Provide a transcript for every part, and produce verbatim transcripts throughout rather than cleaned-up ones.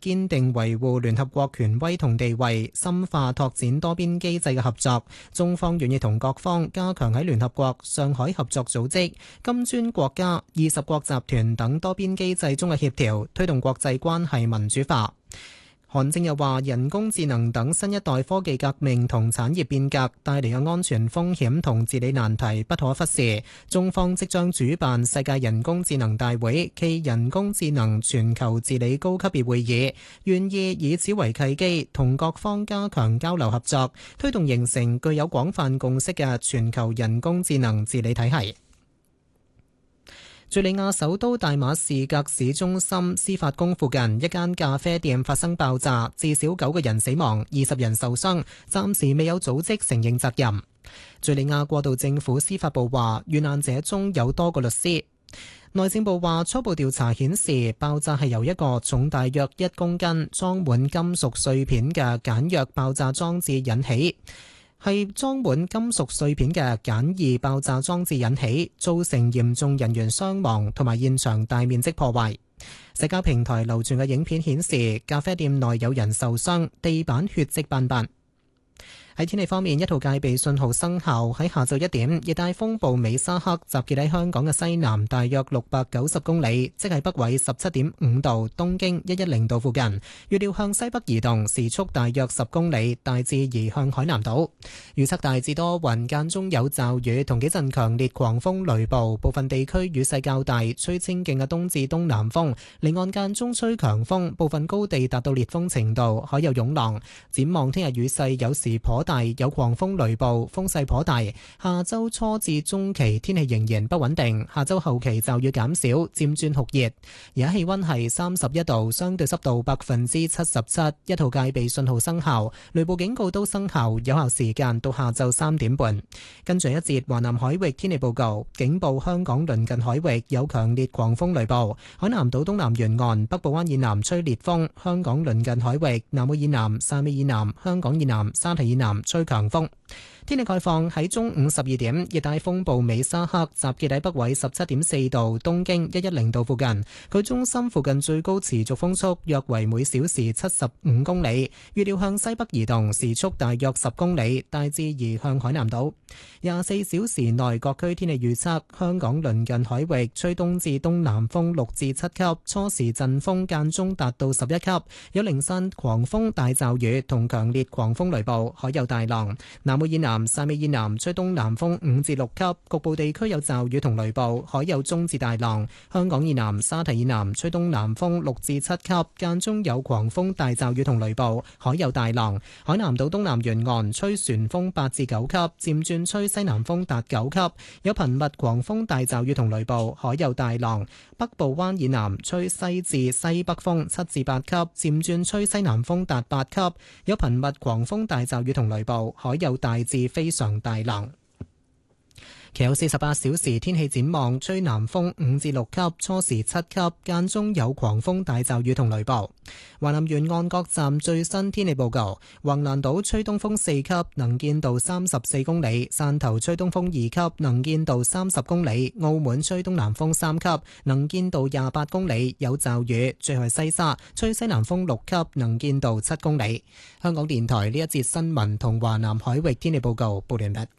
堅定維護聯合國權威同地位，深化拓展多邊機制嘅合作。中方願意同各方加強喺聯合國、上海合作組織、金磚國家、二十國集團等多邊機制中嘅協調，推動國際關係民主化。韓正又話，人工智能等新一代科技革命同產業變革帶嚟嘅安全風險同治理難題不可忽視。中方即將主辦世界人工智能大會暨人工智能全球治理高級別會議，願意以此為契機，同各方加強交流合作，推動形成具有廣泛共識嘅全球人工智能治理體系。敘利亞首都大馬士革市中心司法宮附近一間咖啡店發生爆炸，至少九個人死亡，二十人受傷，暫時未有組織承認責任。敘利亞過渡政府司法部話，遇難者中有多個律師。內政部話，初步調查顯示，爆炸係由一個重大約一公斤、裝滿金屬碎片嘅簡約爆炸裝置引起。係裝滿金屬碎片嘅簡易爆炸裝置引起，造成嚴重人員傷亡同埋現場大面積破壞。社交平台流傳嘅影片顯示，咖啡店內有人受傷，地板血跡斑斑。喺天氣方面，一號戒備信號生效。喺下晝一點，熱帶風暴美沙克集結喺香港嘅西南大約六百九十公里，即係北緯十七點五度、東經一一零度附近。預料向西北移動，時速大約十公里，大致移向海南島。預測大致多雲，間中有驟雨同幾陣強烈狂風雷暴，部分地區雨勢較大，吹清勁嘅東至東南風，離岸間中吹強風，部分高地達到烈風程度，海有湧浪。展望聽日雨勢有時頗大，有狂風雷暴，風勢頗大。下周初至中期天氣仍然不穩定，下周後期驟雨減少，漸轉酷熱。而家氣溫係三十一度，相對濕度百分之七十七，一號戒備信號生效，雷暴警告都生效，有效時間到下晝三點半。跟住一節華南海域天氣報告，警報香港鄰近海域有強烈狂風雷暴，海南島東南沿岸、北部灣以南吹烈風，香港鄰近海域、南澳以南、汕尾以南、香港以南、沙提以南吹強風。天氣概況，喺中午十二點，熱帶風暴美沙克集結喺北緯十七點四度、東經一一零度附近。佢中心附近最高持續風速約為每小時七十五公里，預料向西北移動，時速大約十公里，大致移向海南島。廿四小時內各區天氣預測：香港鄰近海域吹東至東南風六至七級，初時陣風間中達到十一級，有零散狂風大驟雨同強烈狂風雷暴，海有大浪。南澳以南、汕尾以南吹東南風五至六級，局部地區有驟雨同雷暴，海有中至大浪。香港以南、沙提以南吹東南風六至七級，間中有狂風大驟雨同雷暴，海有大浪。海南島東南沿岸吹旋風八至九級，漸轉吹西南風達九級，有頻密狂風大驟雨同雷暴，海有大浪。北部灣以南吹西至西北風七至八級，漸轉吹西南風達八級，有頻密狂風大驟雨同雷暴，海有大致非常大浪。其後四十八小時天氣展望，吹南風五至六級，初時七級，間中有狂風大驟雨同雷暴。華南沿岸各站最新天氣報告：橫瀾島吹東風四級，能見度三十四公里；汕頭吹東風二級，能見度三十公里；澳門吹東南風三級，能見度廿八公里，有驟雨。最後係西沙吹西南風六級，能見度七公里。香港電台呢一節新聞同華南海域天氣報告報完畢。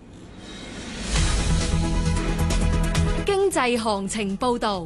經濟行情報道。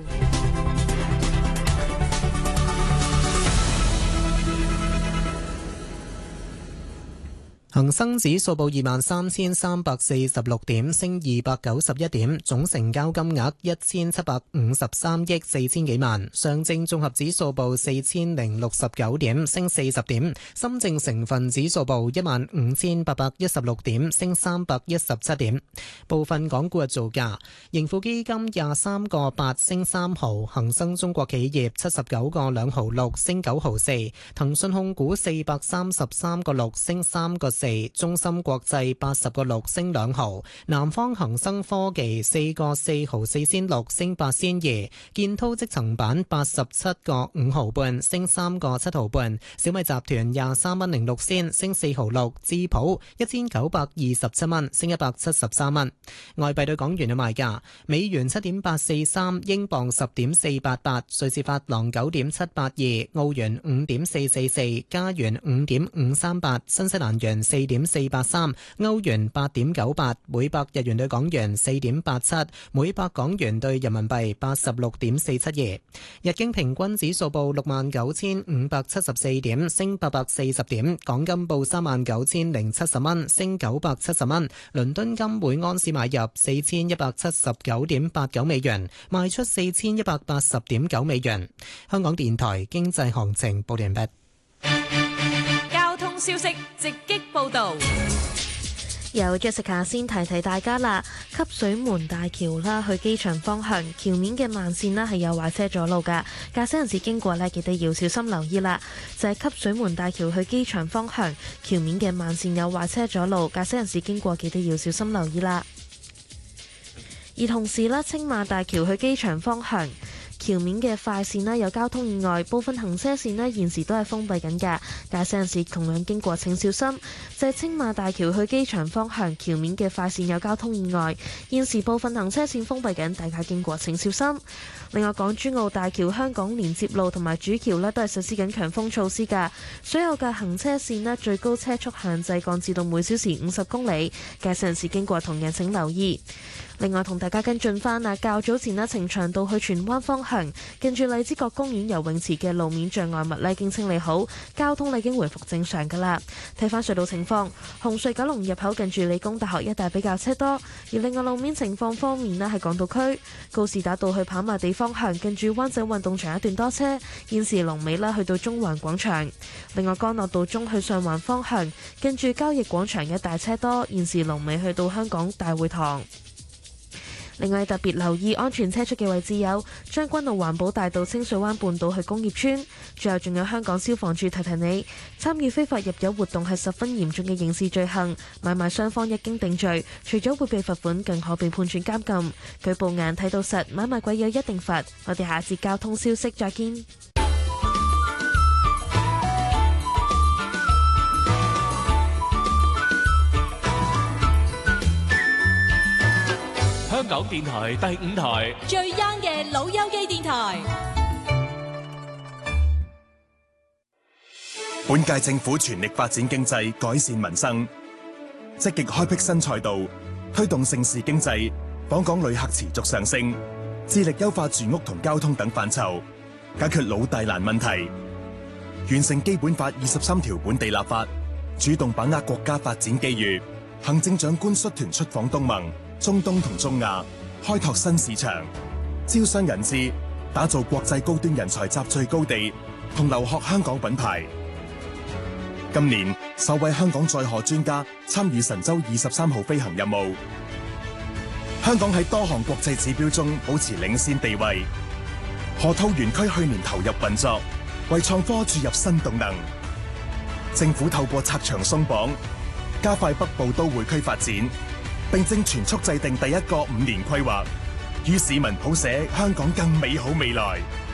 恒生指數報二萬三千三百四十六點，升二百九十一點，總成交金額一千七百五十三億四千幾萬。上證綜合指數報四千零六十九點，升四十點。深證成分指數報一萬五千八百一十六點，升三百一十七點。部分港股嘅造價：盈富基金廿三個八升三毫，恒生中國企業七十九個兩毫六升九毫四，騰訊控股四百三十三個六升三個四。 四，中芯國際八十個六升兩毫，南方恒生科技四個四毫四仙六升八仙二，建滔積層板八十七個五毫半升三個七毫半，小米集團廿三蚊零六仙升四毫六，智普一千九百二十七蚊升一百七十三蚊。外幣對港元嘅賣價：美元七點八四三，英鎊十點四八八，瑞士法郎九點七八二，澳元五點四四四，加元五點五三八，新西蘭元四點四八三，歐元八點九八，每百日元對港元四點八七，每百港元對人民幣八十六點四七二。日經平均指數報六萬九千五百七十四點，升八百四十點。港金報三萬九千零七十蚊，升九百七十蚊。倫敦金每安士買入四千一百七十九點八九美元，賣出四千一百八十點九美元。香港電台經濟行情報完畢。 交通消息直擊報道。 由 Jessica 先提提大家啦，汲水門大橋啦，去機場方向橋面嘅慢線啦係有壞車阻路㗎，駕駛人士經過呢，記得要小心留意啦。就係汲水門大橋去機場方向橋面嘅慢線有壞車阻路，駕駛人士經過記得要小心留意啦。而同時呢，青馬大橋去機場方向橋面嘅快線呢有交通意外，部分行車線呢現時都係封閉緊㗎，駕駛人士同樣經過請小心。就係青馬大橋去機場方向橋面嘅快線有交通意外，現時部分行車線封閉緊，大家經過請小心。另外，港珠澳大橋香港連接路同埋主橋呢都係實施緊強風措施㗎，所有嘅行車線呢最高車速限制降至到每小時五十公里，駕駛人士經過同樣請留意。另外同大家跟進翻啊，較早前呢，呈祥道去荃灣方向近住荔枝角公園游泳池嘅路面障礙物呢已經清理好，交通呢已經回復正常噶啦。睇翻隧道情況，紅隧九龍入口近住理工大學一帶比較車多，而另外路面情況方面呢，喺港島區告士打道去跑馬地方向近住灣仔運動場一段多車，現時龍尾啦去到中環廣場。另外干諾道中去上環方向近住交易廣場一帶車多，現時龍尾去到香港大會堂。另外特別留意安全車速嘅位置有將軍澳環保大道清水灣半島去工業村，最後仲有香港消防處提提你，參與非法入油活動係十分嚴重嘅刑事罪行，買賣雙方一經定罪，除咗會被罰款，更可被判處監禁。舉報眼睇到實，買賣鬼友一定罰。我哋下節交通消息再見。 香港電台第五台最 young 嘅老友記電台。 本屆政府全力發展經濟，改善民生，積極開闢新賽道，推動盛事經濟，訪港旅客持續上升，致力優化住屋同交通等範疇，解決老大難問題，完成基本法二十三條本地立法，主動把握國家發展機遇。行政長官率團出訪東盟、中東同中亞，開拓新市場，招商引資，打造國際高端人才集聚高地，同留學香港品牌。今年首位香港載荷專家參與神舟二十三號飛行任務，香港喺多項國際指標中保持領先地位。河套園區去年投入運作，為創科注入新動能。政府透過拆牆鬆綁，加快北部都會區發展，並正全速制定第一個五年規劃，與市民譜寫香港更美好未來。